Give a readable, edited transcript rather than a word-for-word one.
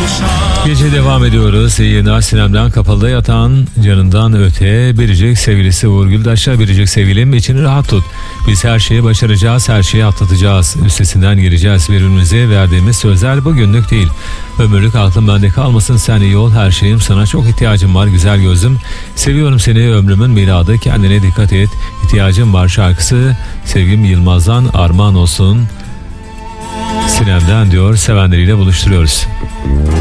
Gece devam ediyoruz. İyi yayınlar. Sinem'den kapalıda yatan canından öte biricik sevgilisi Uğur Güldaş'a biricik sevgilim içini rahat tut. Biz her şeyi başaracağız, her şeyi atlatacağız. Üstesinden gireceğiz. Birbirimize verdiğimiz sözler bugünlük değil. Ömürlük aklım bende kalmasın, sen iyi ol, her şeyim sana çok ihtiyacım var güzel gözüm. Seviyorum seni ömrümün miladı, kendine dikkat et. İhtiyacım var şarkısı Sevgim Yılmaz'dan armağan olsun. Sinem'den diyor, sevenleriyle buluşturuyoruz.